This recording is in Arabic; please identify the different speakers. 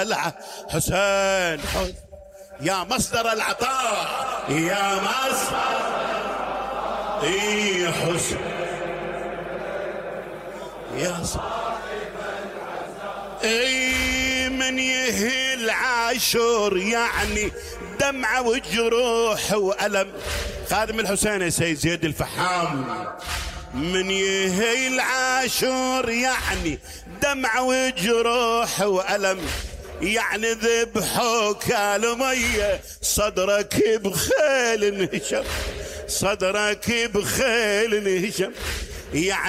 Speaker 1: حسين يا مصدر العطاء يا مصدر اي حسين يا صاحب العزاء اي من يهل عاشور يعني دمعة وجروح وألم. خادم الحسين يا سيد زيد الفحام. من يهيل عاشور يعني دمعة وجروح وألم، يعني ذبحوك المية صدرك بخيل انهشم، صدرك بخيل انهشم يعني